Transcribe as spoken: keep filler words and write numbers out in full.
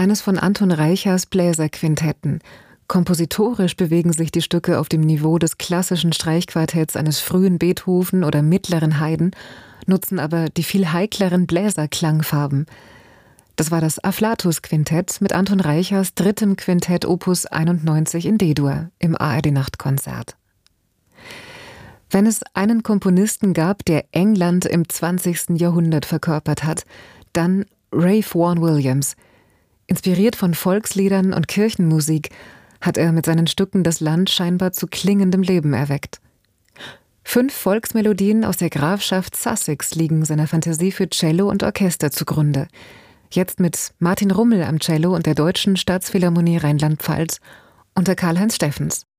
eines von Anton Reichers Bläserquintetten. Kompositorisch bewegen sich die Stücke auf dem Niveau des klassischen Streichquartetts eines frühen Beethoven oder mittleren Haydn, nutzen aber die viel heikleren Bläserklangfarben. Das war das Afflatus-Quintett mit Anton Reichers drittem Quintett Opus einundneunzig in D-Dur im A R D-Nachtkonzert. Wenn es einen Komponisten gab, der England im zwanzigsten Jahrhundert verkörpert hat, dann Ralph Vaughan Williams. Inspiriert von Volksliedern und Kirchenmusik hat er mit seinen Stücken das Land scheinbar zu klingendem Leben erweckt. Fünf Volksmelodien aus der Grafschaft Sussex liegen seiner Fantasie für Cello und Orchester zugrunde. Jetzt mit Martin Rummel am Cello und der Deutschen Staatsphilharmonie Rheinland-Pfalz unter Karl-Heinz Steffens.